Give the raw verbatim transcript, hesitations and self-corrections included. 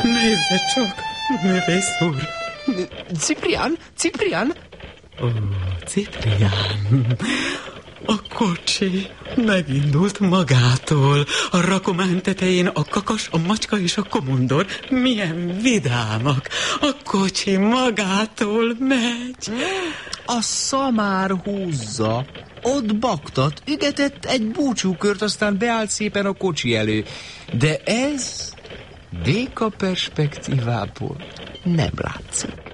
Nézze csak, művész úr. Ciprián, Ciprián. Ó, Ciprián. A kocsi megindult magától. A rakomány tetején a kakas, a macska és a komundor milyen vidámak. A kocsi magától megy. A szamár húzza. Ott baktat, ügetett egy búcsúkört, aztán beállt szépen a kocsi elő. De ez Déka perspektívából nem látszik.